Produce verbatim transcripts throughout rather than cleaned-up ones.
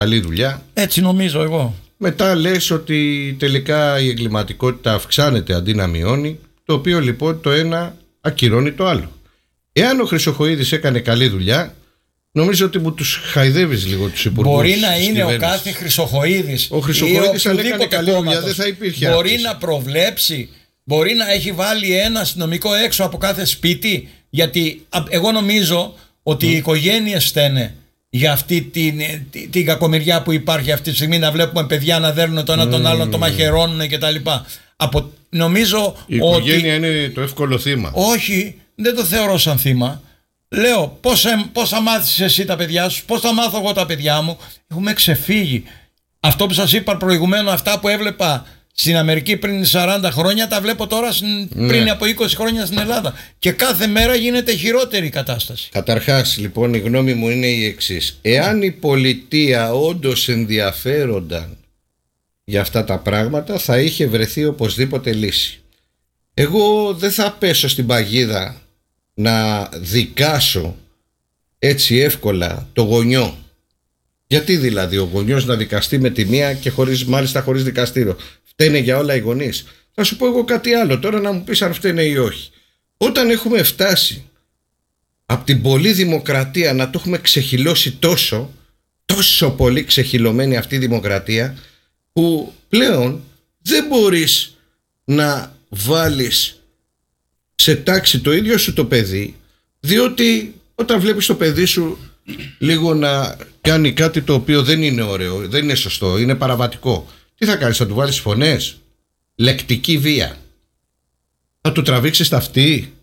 καλή δουλειά. Έτσι νομίζω εγώ. Μετά λες ότι τελικά η εγκληματικότητα αυξάνεται αντί να μειώνει, το οποίο λοιπόν το ένα ακυρώνει το άλλο. Εάν ο Χρυσοχοΐδης έκανε καλή δουλειά, νομίζω ότι μου τους χαϊδεύεις λίγο τους υπουργούς. Μπορεί να είναι ο κάθε Χρυσοχοΐδης. Ο Χρυσοχοΐδης αν έκανε καλή δουλειά δεν θα υπήρχε. Μπορεί άξιση. να προβλέψει, μπορεί να έχει βάλει ένα αστυνομικό έξω από κάθε σπίτι. Γιατί εγώ νομίζω ότι mm. οι οικογένειες φταίνε για αυτή την, την, την κακομοιριά που υπάρχει αυτή τη στιγμή, να βλέπουμε παιδιά να δέρνουν το ένα τον άλλον, mm. το μαχαιρώνουν κτλ. Από, νομίζω η οικογένεια ότι... είναι το εύκολο θύμα. Όχι, δεν το θεωρώ σαν θύμα. Λέω, πώς, πώς θα μάθεις εσύ τα παιδιά σου, πώς θα μάθω εγώ τα παιδιά μου. Έχουμε ξεφύγει. Αυτό που σας είπα προηγουμένως, αυτά που έβλεπα στην Αμερική πριν σαράντα χρόνια, τα βλέπω τώρα ναι. πριν από είκοσι χρόνια στην Ελλάδα. Και κάθε μέρα γίνεται χειρότερη η κατάσταση. Καταρχάς, λοιπόν, η γνώμη μου είναι η εξής. Εάν η πολιτεία όντως ενδιαφέρονταν για αυτά τα πράγματα, θα είχε βρεθεί οπωσδήποτε λύση. Εγώ δεν θα πέσω στην παγίδα να δικάσω έτσι εύκολα το γονιό. Γιατί δηλαδή ο γονιός να δικαστεί με τη μία και χωρίς, μάλιστα χωρίς δικαστήριο? Φταίνε για όλα οι γονείς? Θα σου πω εγώ κάτι άλλο τώρα, να μου πεις αν φταίνε ή όχι. Όταν έχουμε φτάσει από την πολλή δημοκρατία να το έχουμε ξεχυλώσει τόσο, τόσο πολύ ξεχυλωμένη αυτή η δημοκρατία, που πλέον δεν μπορείς να βάλεις σε τάξη το ίδιο σου το παιδί, διότι όταν βλέπεις το παιδί σου λίγο να κάνει κάτι το οποίο δεν είναι ωραίο, δεν είναι σωστό, είναι παραβατικό, τι θα κάνεις? Θα του βάλεις φωνές, λεκτική βία, θα του τραβήξεις τα αυτή,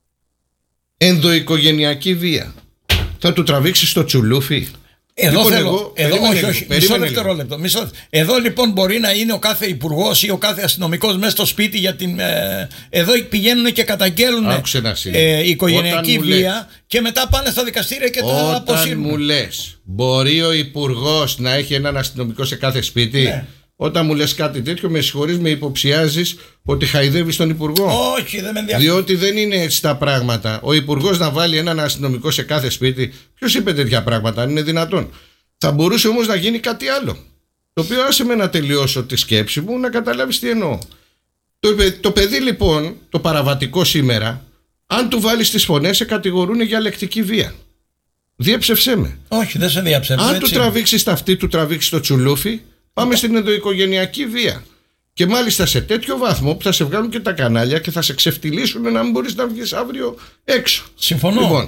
ενδοοικογενειακή βία, θα του τραβήξεις το τσουλούφι? Εδώ λοιπόν, θέλω, εγώ, εδώ, περίμενε, όχι, όχι, μισό δευτερόλεπτο. Μισό, εδώ λοιπόν μπορεί να είναι ο κάθε υπουργός ή ο κάθε αστυνομικός μέσα στο σπίτι για την. Ε, εδώ πηγαίνουν και καταγγέλνουν ε, οικογενειακή βία λες, και μετά πάνε στα δικαστήρια και τα αποσύρουν. Όταν μου λες, μπορεί ο υπουργός να έχει έναν αστυνομικό σε κάθε σπίτι? Ναι. Όταν μου λες κάτι τέτοιο, με συγχωρείς, με υποψιάζεις ότι χαϊδεύεις τον υπουργό. Όχι, δεν με ενδιαφέρει. Διότι δεν είναι έτσι τα πράγματα. Ο υπουργός να βάλει έναν αστυνομικό σε κάθε σπίτι, ποιος είπε τέτοια πράγματα, αν είναι δυνατόν? Θα μπορούσε όμως να γίνει κάτι άλλο, το οποίο άσε με να τελειώσω τη σκέψη μου, να καταλάβεις τι εννοώ. Το, το παιδί λοιπόν, το παραβατικό σήμερα, αν του βάλεις τις φωνές, σε κατηγορούν για λεκτική βία. Διέψευσέ με. Όχι, δεν σε διαψεύδω. Αν του τραβήξεις τα αυτή, του τραβήξεις το τσουλούφι, πάμε στην ενδοοικογενειακή βία. Και μάλιστα σε τέτοιο βαθμό που θα σε βγάλουν και τα κανάλια και θα σε ξεφτυλίσουν να μην μπορείς να βγεις αύριο έξω. Συμφωνώ. Λοιπόν,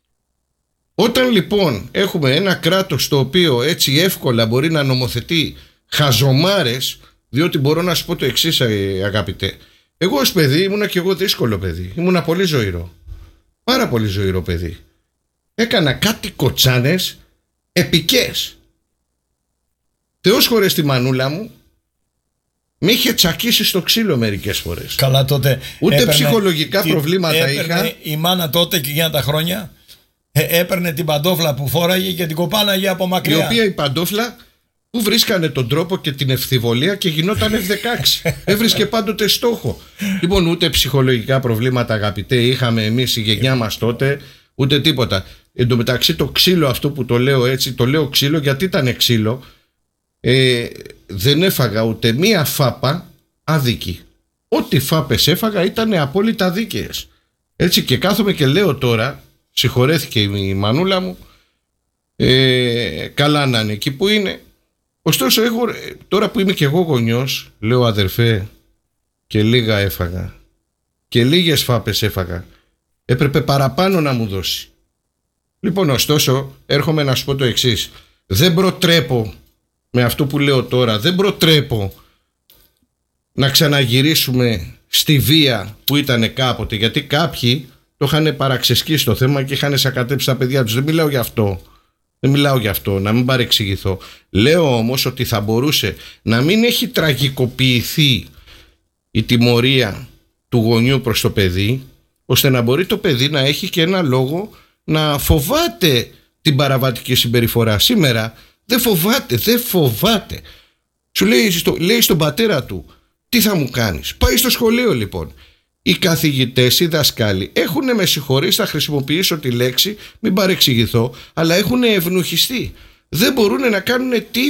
όταν λοιπόν έχουμε ένα κράτος το οποίο έτσι εύκολα μπορεί να νομοθετεί χαζομάρες, διότι μπορώ να σου πω το εξής, αγαπητέ. Εγώ ως παιδί ήμουνα και εγώ δύσκολο παιδί. Ήμουνα πολύ ζωηρό. Πάρα πολύ ζωηρό παιδί. Έκανα κάτι κοτσάνες επικές. Θεός χωρές τη μανούλα μου, με είχε τσακίσει στο ξύλο μερικές φορές. Καλά, τότε. Ούτε έπαιρνε, ψυχολογικά τι, προβλήματα είχα. Η μάνα τότε και για τα χρόνια ε, έπαιρνε την παντόφλα που φόραγε και την κοπάναγε από μακριά. Η οποία η παντόφλα που βρίσκανε τον τρόπο και την ευθυβολία και γινόταν εφ δεκαέξι. Έβρισκε πάντοτε στόχο. Λοιπόν, ούτε ψυχολογικά προβλήματα, αγαπητέ, είχαμε εμείς η γενιά μας τότε, ούτε τίποτα. Εν τω μεταξύ το ξύλο αυτό που το λέω έτσι, το λέω ξύλο γιατί ήταν ξύλο. Ε, δεν έφαγα ούτε μία φάπα αδίκη. Ό,τι φάπες έφαγα ήταν απόλυτα δίκαιες. Έτσι, και κάθομαι και λέω τώρα, συγχωρέθηκε η μανούλα μου, ε, καλά να είναι εκεί που είναι. Ωστόσο έχω, τώρα που είμαι και εγώ γονιός, λέω αδερφέ, και λίγα έφαγα και λίγες φάπες έφαγα, έπρεπε παραπάνω να μου δώσει. Λοιπόν, ωστόσο έρχομαι να σου πω το εξής. Δεν προτρέπω με αυτό που λέω τώρα, δεν προτρέπω να ξαναγυρίσουμε στη βία που ήταν κάποτε, γιατί κάποιοι το είχαν παραξεσκίσει το θέμα και είχαν σακατέψει τα παιδιά τους. Δεν μιλάω γι' αυτό, δεν μιλάω γι' αυτό, να μην παρεξηγηθώ. Λέω όμως ότι θα μπορούσε να μην έχει τραγικοποιηθεί η τιμωρία του γονιού προς το παιδί, ώστε να μπορεί το παιδί να έχει και ένα λόγο να φοβάται την παραβατική συμπεριφορά. Σήμερα δεν φοβάται, δεν φοβάται. Σου λέει, στο, λέει στον πατέρα του, τι θα μου κάνεις? Πάει στο σχολείο λοιπόν. Οι καθηγητές, οι δασκάλοι έχουν, με συγχωρείς, θα χρησιμοποιήσω τη λέξη, μην παρεξηγηθώ, αλλά έχουν ευνουχιστεί. Δεν μπορούν να κάνουν τίποτα.